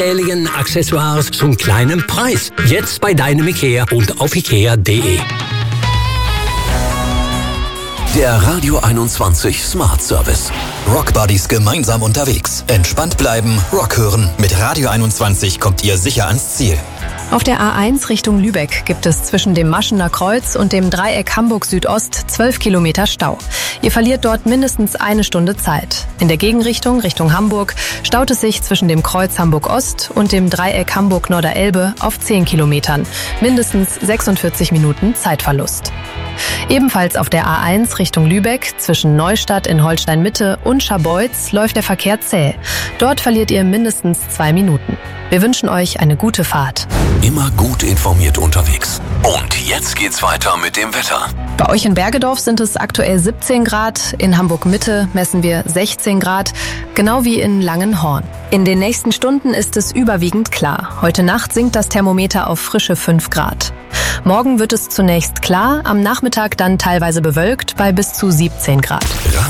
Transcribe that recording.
unzähligen Accessoires zum kleinen Preis. Jetzt bei deinem IKEA und auf ikea.de. Der Radio 21 Smart Service. Rock Buddies gemeinsam unterwegs. Entspannt bleiben, Rock hören. Mit Radio 21 kommt ihr sicher ans Ziel. Auf der A1 Richtung Lübeck gibt es zwischen dem Maschener Kreuz und dem Dreieck Hamburg Südost 12 Kilometer Stau. Ihr verliert dort mindestens eine Stunde Zeit. In der Gegenrichtung, Richtung Hamburg, staut es sich zwischen dem Kreuz Hamburg Ost und dem Dreieck Hamburg Norderelbe auf 10 Kilometern. Mindestens 46 Minuten Zeitverlust. Ebenfalls auf der A1 Richtung Lübeck zwischen Neustadt in Holstein-Mitte und Scharbeutz läuft der Verkehr zäh. Dort verliert ihr mindestens 2 Minuten. Wir wünschen euch eine gute Fahrt. Immer gut informiert unterwegs. Und jetzt geht's weiter mit dem Wetter. Bei euch in Bergedorf sind es aktuell 17 Grad, in Hamburg-Mitte messen wir 16 Grad, genau wie in Langenhorn. In den nächsten Stunden ist es überwiegend klar. Heute Nacht sinkt das Thermometer auf frische 5 Grad. Morgen wird es zunächst klar, am Nachmittag dann teilweise bewölkt bei bis zu 17 Grad.